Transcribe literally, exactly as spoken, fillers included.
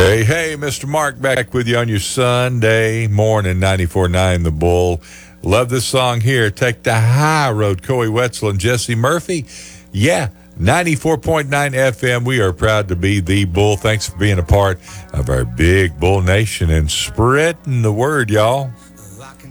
Hey, hey, Mister Mark back with you on your Sunday morning, ninety-four point nine The Bull. Love this song here. Take the High Road, Corey Wetzel and Jesse Murphy. Yeah, ninety-four point nine F M. We are proud to be the Bull. Thanks for being a part of our big Bull Nation and spreading the word, y'all.